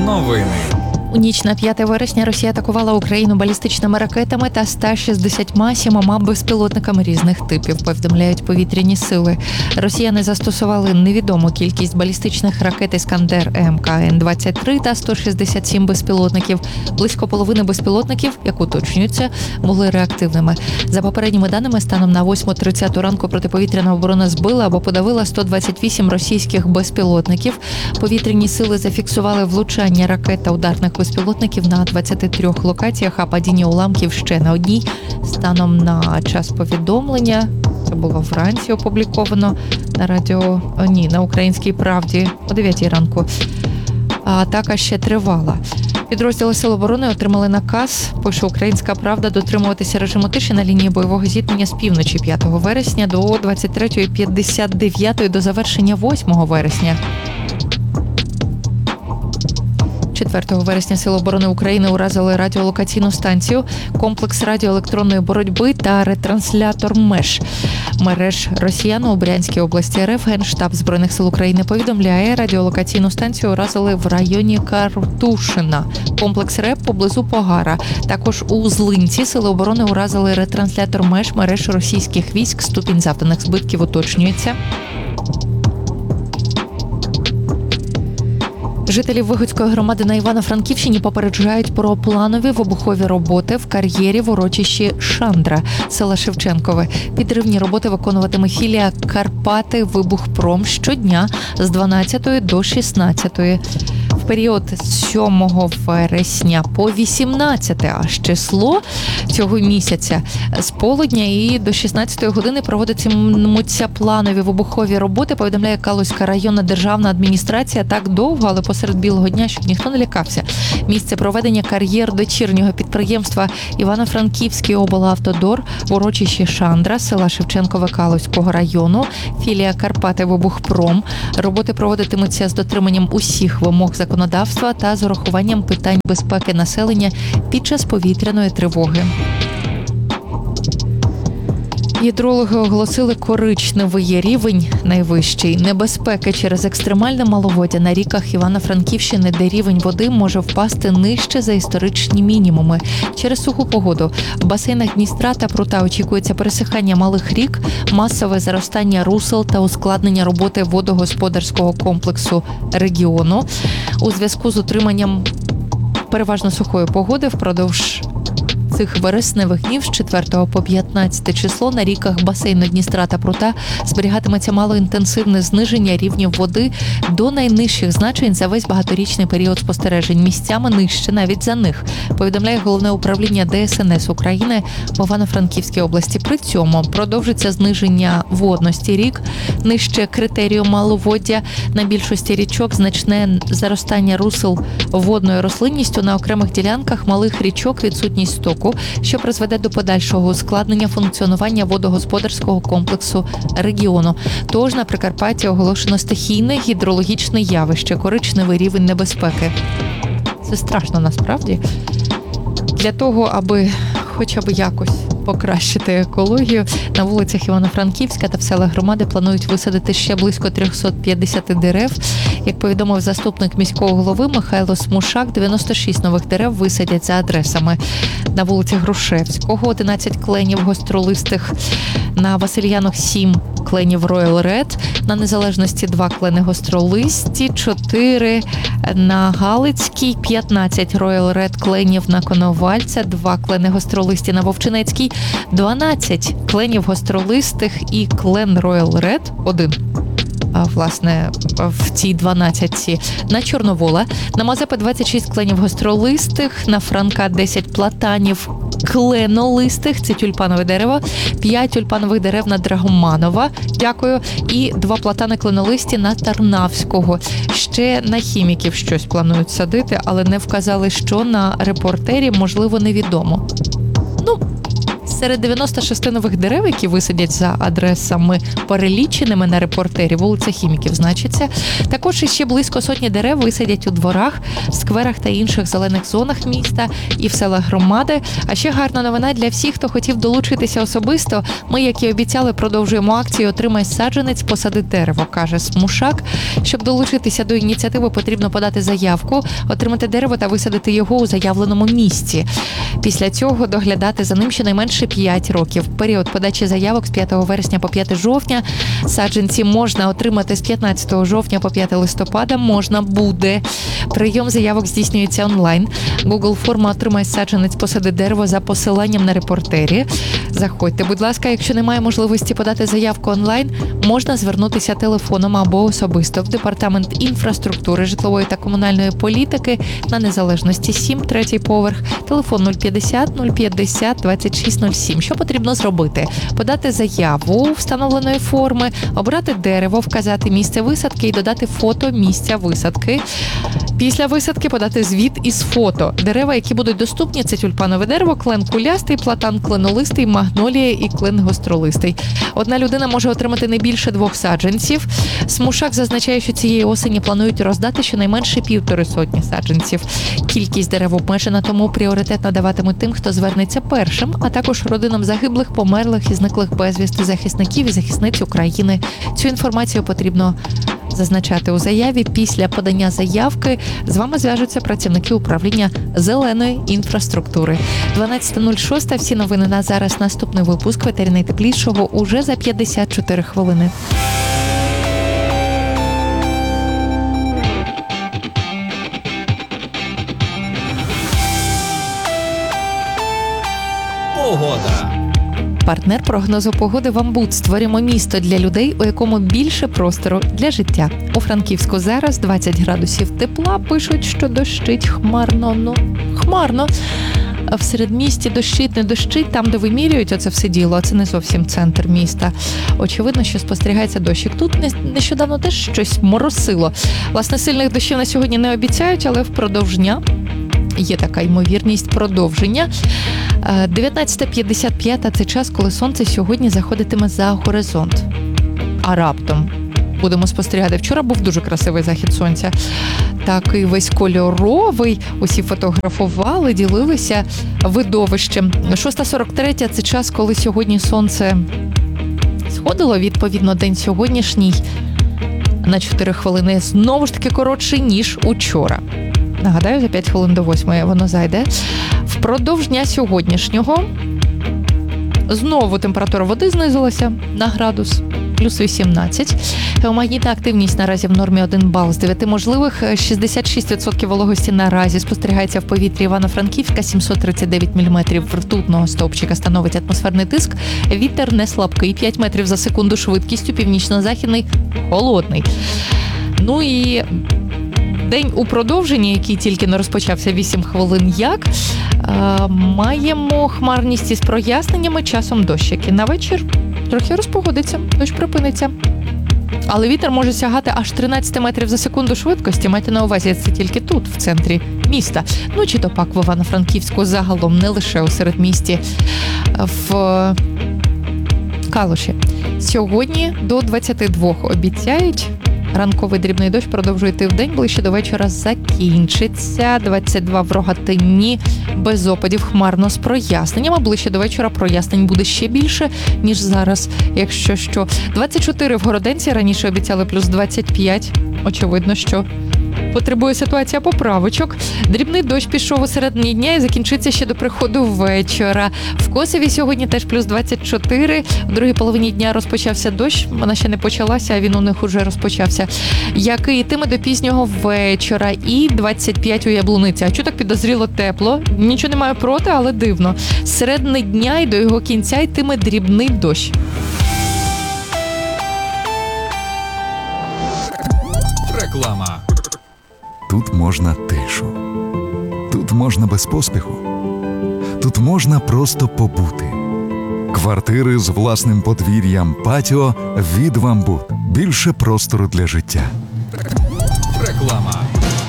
Новини. У ніч на 5 вересня Росія атакувала Україну балістичними ракетами та 167 безпілотниками різних типів, повідомляють повітряні сили. Росіяни застосували невідому кількість балістичних ракет «Іскандер» МКН-23 та 167 безпілотників. Близько половини безпілотників, як уточнюється, були реактивними. За попередніми даними, станом на 8:30 ранку протиповітряна оборона збила або подавила 128 російських безпілотників. Повітряні сили зафіксували влучання ракет та ударних безпілотників на 23 локаціях, а падіння уламків ще на одній. Станом на час повідомлення, це було вранці опубліковано на Українській правді о 9 ранку. А атака ще тривала. Підрозділи Сил оборони отримали наказ, пише Українська правда, дотримуватися режиму тиші на лінії бойового зіткнення з півночі 5 вересня до 23:59 до завершення 8 вересня. 4 вересня Сили оборони України уразили радіолокаційну станцію, комплекс радіоелектронної боротьби та ретранслятор мереж росіян у Брянській області РФ. Генштаб Збройних сил України повідомляє, радіолокаційну станцію уразили в районі Картушина, комплекс РЕП поблизу Погара. Також у Злинці Сили оборони уразили ретранслятор мереж російських військ. Ступінь завданих збитків уточнюється. Жителів Вигодської громади на Івано-Франківщині попереджають про планові вибухові роботи в кар'єрі в урочищі Шандра села Шевченкове. Підривні роботи виконуватиме філія «Карпати Вибухпром» щодня з 12 до 16. В період з 7 вересня по 18 аж число цього місяця з полудня і до 16 години проводитимуться планові вибухові роботи, повідомляє Калузька районна державна адміністрація. Так довго, але посеред білого дня, щоб ніхто не лякався. Місце проведення кар'єр дочірнього підприємства Івано-Франківський облавтодор в урочищі Шандра села Шевченкове Калузького району, філія «Карпати Вибухпром». Роботи проводитимуться з дотриманням усіх вимог законодавства та з урахуванням питань безпеки населення під час повітряної тривоги. Гідрологи оголосили коричневий рівень найвищий небезпеки через екстремальне маловоддя на ріках Івано-Франківщини, де рівень води може впасти нижче за історичні мінімуми. Через суху погоду в басейнах Дністра та Прута очікується пересихання малих рік, масове заростання русел та ускладнення роботи водогосподарського комплексу регіону. У зв'язку з утриманням переважно сухої погоди впродовж цих вересневих днів з 4 по 15 число на ріках басейну Дністра та Прута зберігатиметься малоінтенсивне зниження рівнів води до найнижчих значень за весь багаторічний період спостережень, місцями нижче навіть за них, повідомляє Головне управління ДСНС України в Івано-Франківській області. При цьому продовжиться зниження водності рік нижче критерію маловоддя. На більшості річок значне заростання русел водною рослинністю, на окремих ділянках малих річок відсутність стоку, що призведе до подальшого ускладнення функціонування водогосподарського комплексу регіону. Тож на Прикарпатті оголошено стихійне гідрологічне явище – коричневий рівень небезпеки. Це страшно насправді. Для того, аби хоча б якось покращити екологію, на вулицях Івано-Франківська та в селах громади планують висадити ще близько 350 дерев. Як повідомив заступник міського голови Михайло Смушак, 96 нових дерев висадять за адресами: на вулиці Грушевського 11 кленів гостролистих, на Васильянок 7 кленів Royal Red, на Незалежності 2 клени гостролисті, 4 на Галицькій, 15 Royal Red кленів на Коновальця, 2 клени гостролисті на Вовчинецькій, 12 кленів гостролистих і клен Royal Red, 1. Власне, в цій 12 на Чорновола, на Мазепи 26 кленів гостролистих, на Франка 10 платанів кленолистих, це тюльпанове дерево, 5 тюльпанових дерев на Драгоманова, дякую, і 2 платани кленолисті на Тарнавського. Ще на Хіміків щось планують садити, але не вказали, що. На Репортері, можливо, невідомо. Серед 96 нових дерев, які висадять за адресами, переліченими на репортері, вулиця Хіміків значиться, також іще близько сотні дерев висадять у дворах, скверах та інших зелених зонах міста і в селах громади. А ще гарна новина для всіх, хто хотів долучитися особисто. Ми, як і обіцяли, продовжуємо акцію «Отримай саджанець, посади дерево», каже Смушак. Щоб долучитися до ініціативи, потрібно подати заявку, отримати дерево та висадити його у заявленому місці. Після цього доглядати за ним щонайменше 5 років. Період подачі заявок з 5 вересня по 5 жовтня. Саджанці можна отримати з 15 жовтня по 5 листопада. Можна буде. Прийом заявок здійснюється онлайн. Google форма «Отримай саджанець, посади дерево» за посиланням на репортері. Заходьте, будь ласка, якщо немає можливості подати заявку онлайн, можна звернутися телефоном або особисто в Департамент інфраструктури, житлової та комунальної політики на Незалежності 7, 3-й поверх, телефон 050 050 2607. Що потрібно зробити? Подати заяву встановленої форми, обрати дерево, вказати місце висадки і додати фото місця висадки. Після висадки подати звіт із фото. Дерева, які будуть доступні, це тюльпанове дерево, клен кулястий, платан кленолистий, магнолія і клен гостролистий. Одна людина може отримати не більше 2 саджанців. Смушак зазначає, що цієї осені планують роздати щонайменше 150 саджанців. Кількість дерев обмежена, тому пріоритет надаватимуть тим, хто звернеться першим, а також родинам загиблих, померлих і зниклих безвісти захисників і захисниць України. Цю інформацію потрібно зазначати у заяві. Після подання заявки з вами зв'яжуться працівники управління зеленої інфраструктури. 12:06. Всі новини на зараз. Наступний випуск «Ветері найтеплішого» уже за 54 хвилини. Погода. Партнер прогнозу погоди «Вамбут». Створюємо місто для людей, у якому більше простору для життя. У Франківську зараз 20 градусів тепла. Пишуть, що дощить хмарно. Хмарно. В середмісті дощить, не дощить. Там, де вимірюють оце все діло, це не зовсім центр міста. Очевидно, що спостерігається дощик. Тут нещодавно теж щось моросило. Власне, сильних дощів на сьогодні не обіцяють, але впродовж дня є така ймовірність продовження. 19:55 – це час, коли сонце сьогодні заходитиме за горизонт. А раптом будемо спостерігати. Вчора був дуже красивий захід сонця. Такий весь кольоровий. Усі фотографували, ділилися видовищем. 6:43 – це час, коли сьогодні сонце сходило. Відповідно, день сьогоднішній на 4 хвилини знову ж таки коротший, ніж учора. Нагадаю, за 5 хвилин до 8 воно зайде. Впродовж дня сьогоднішнього знову температура води знизилася на градус, плюс 18. Геомагнітна активність наразі в нормі 1 бал з 9 можливих. 66% вологості наразі спостерігається в повітрі Івано-Франківська. 739 мм ртутного стовпчика становить атмосферний тиск. Вітер не слабкий, 5 метрів за секунду швидкістю, північно-західний, холодний. Ну і день у продовженні, який тільки не розпочався 8 хвилин як, маємо хмарність із проясненнями, часом дощики. На вечір трохи розпогодиться, дощ припиниться. Але вітер може сягати аж 13 метрів за секунду швидкості. Майте на увазі, це тільки тут, в центрі міста. Ну, чи то пак в Івано-Франківську загалом, не лише у середмісті, в Калуші. Сьогодні до 22 обіцяють. Ранковий дрібний дощ продовжує йти вдень, ближче до вечора закінчиться. 22 в Рогатині, без опадів, хмарно з проясненням, а ближче до вечора прояснень буде ще більше, ніж зараз, якщо що. 24 в Городенці, раніше обіцяли плюс 25. Очевидно, що потребує ситуація поправочок. Дрібний дощ пішов у середині дня і закінчиться ще до приходу вечора. В Косові сьогодні теж плюс 24. В другій половині дня розпочався дощ. Вона ще не почалася, а він у них уже розпочався. Який йтиме до пізнього вечора. І 25 у Яблуниці. А чого так підозріло тепло? Нічого не маю проти, але дивно. З середини дня і до його кінця йтиме дрібний дощ. Реклама. Тут можна тишу. Тут можна без поспіху. Тут можна просто побути. Квартири з власним подвір'ям, патіо від «Вамбут». Більше простору для життя. Реклама.